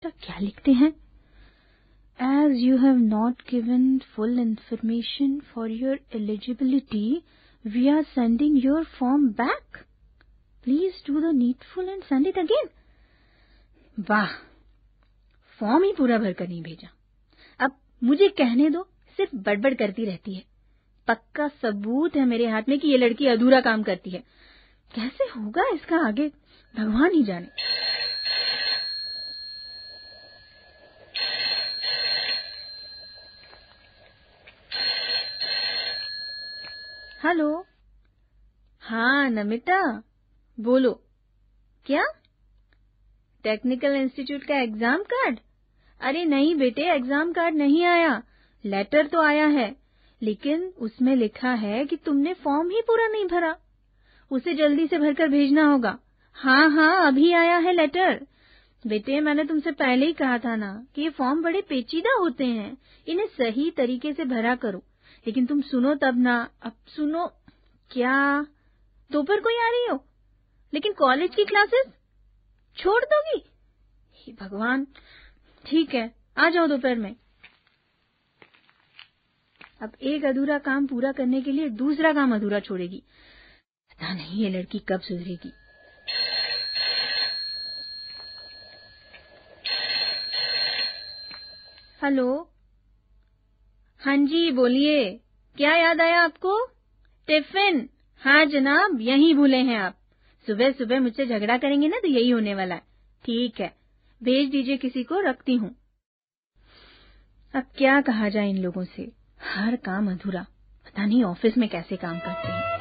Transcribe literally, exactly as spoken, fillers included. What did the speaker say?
बेटा क्या लिखते हैं? As you have not given full information for your eligibility, we are sending your form back. Please do the needful and send it again. वाह, form ही पूरा भरकर नहीं भेजा। अब मुझे कहने दो, सिर्फ बड़बड़ करती रहती है। पक्का सबूत है मेरे हाथ में कि ये लड़की अधूरा काम करती है। कैसे होगा इसका आगे, भगवान ही जाने। हेलो, हाँ नमिता, बोलो। क्या? टेक्निकल इंस्टीट्यूट का एग्जाम कार्ड? अरे नहीं बेटे, एग्जाम कार्ड नहीं आया। लेटर तो आया है, लेकिन उसमें लिखा है कि तुमने फॉर्म ही पूरा नहीं भरा। उसे जल्दी से भरकर भेजना होगा। हाँ हाँ, अभी आया है लेटर। बेटे मैंने तुमसे पहले ही कहा था ना कि ये फॉर्म बड़े पेचीदा होते हैं, इन्हें सही तरीके से भरा करो। लेकिन तुम सुनो तब ना। अब सुनो। क्या दोपहर को ही आ रही हो? लेकिन कॉलेज की क्लासेस छोड़ दोगी? हे भगवान, ठीक है आ जाओ दोपहर में। अब एक अधूरा काम पूरा करने के लिए दूसरा काम अधूरा छोड़ेगी। पता नहीं ये लड़की कब सुधरेगी। हेलो, हाँ जी बोलिए, क्या याद आया आपको? टिफिन? हाँ जनाब, यही भूले हैं आप। सुबह सुबह मुझसे झगड़ा करेंगे ना तो यही होने वाला है। ठीक है, भेज दीजिए किसी को, रखती हूँ। अब क्या कहा जाए इन लोगों से, हर काम अधूरा। पता नहीं ऑफिस में कैसे काम करते हैं।